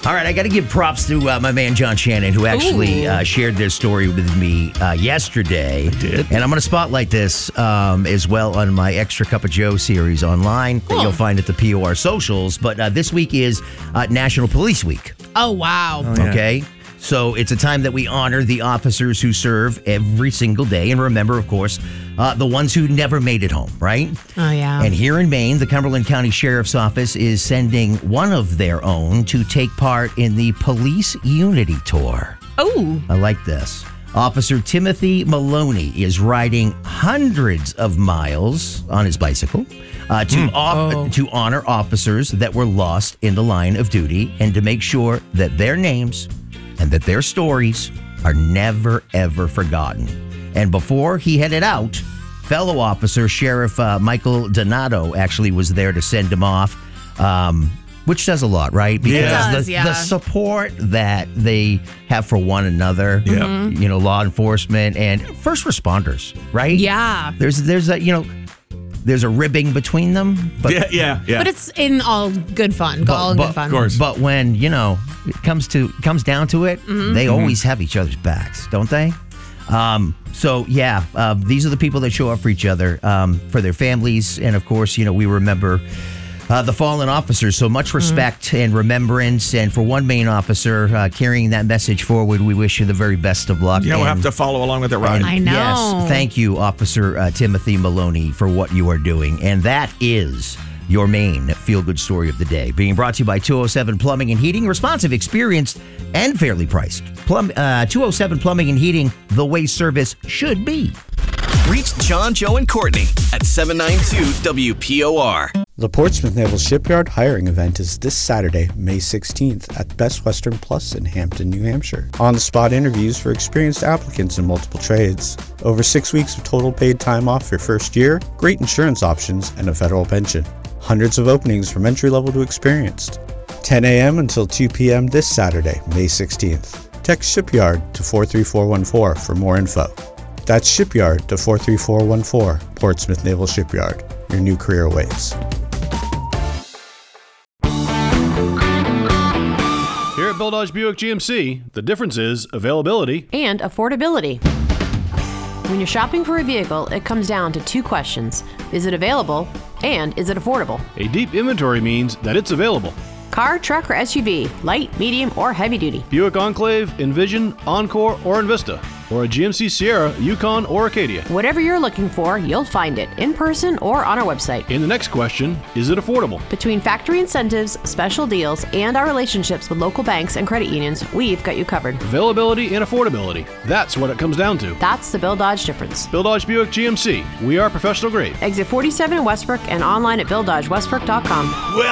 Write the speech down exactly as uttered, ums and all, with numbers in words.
All right, I got to give props to uh, my man John Shannon, who actually uh, shared this story with me uh, yesterday. I did. And I'm going to spotlight this um, as well on my Extra Cup of Joe series online Cool. that you'll find at the P O R socials. But uh, this week is uh, National Police Week. Oh, wow. Oh, yeah. Okay? So it's a time that we honor the officers who serve every single day. And remember, of course, uh, the ones who never made it home, right? Oh, yeah. And here in Maine, the Cumberland County Sheriff's Office is sending one of their own to take part in the Police Unity Tour. Oh. I like this. Officer Timothy Maloney is riding hundreds of miles on his bicycle uh, to, off- Oh. to honor officers that were lost in the line of duty and to make sure that their names and that their stories are never, ever forgotten. And before he headed out, fellow officer Sheriff uh, Michael Donato actually was there to send him off, um, which says a lot, right? Because It does, the, yeah. the support that they have for one another, Yeah. Mm-hmm. you know, law enforcement and first responders, right? Yeah. There's, there's a, you know, there's a ribbing between them, but Yeah, yeah, yeah. But it's in all good fun. all in but- good fun. of course. But when, you know, it comes to comes down to it, Mm-hmm. they always have each other's backs, don't they? Um, so, yeah, uh, these are the people that show up for each other, um, for their families. And, of course, you know, we remember uh, the fallen officers. So much respect and remembrance. And for one Maine officer uh, carrying that message forward, we wish you the very best of luck. yeah, we'll And- have to follow along with the ride. and I know. Yes, thank you, Officer uh, Timothy Maloney, for what you are doing. And that is your main feel-good story of the day. Being brought to you by two oh seven Plumbing and Heating. Responsive, experienced, and fairly priced. Plum, uh, two oh seven Plumbing and Heating, the way service should be. Reach John, Joe, and Courtney at seven nine two W P O R. The Portsmouth Naval Shipyard hiring event is this Saturday, May sixteenth at Best Western Plus in Hampton, New Hampshire. On-the-spot interviews for experienced applicants in multiple trades. Over six weeks of total paid time off your first year, great insurance options, and a federal pension. Hundreds of openings from entry-level to experienced. ten a.m. until two p.m. this Saturday, May sixteenth. Text Shipyard to four three four one four for more info. That's Shipyard to four three four one four, Portsmouth Naval Shipyard. Your new career awaits. Here at Bill Dodge Buick G M C, the difference is availability. And affordability. When you're shopping for a vehicle, it comes down to two questions. Is it available? And is it affordable? A deep inventory means that it's available. Car, truck, or S U V, light, medium, or heavy duty. Buick Enclave, Envision, Encore, or Envista. Or a G M C Sierra, Yukon, or Acadia. Whatever you're looking for, you'll find it in person or on our website. In the next question, is it affordable? Between factory incentives, special deals, and our relationships with local banks and credit unions, we've got you covered. Availability and affordability. That's what it comes down to. That's the Bill Dodge difference. Bill Dodge Buick G M C. We are professional grade. Exit forty-seven in Westbrook and online at bill dodge westbrook dot com. Well,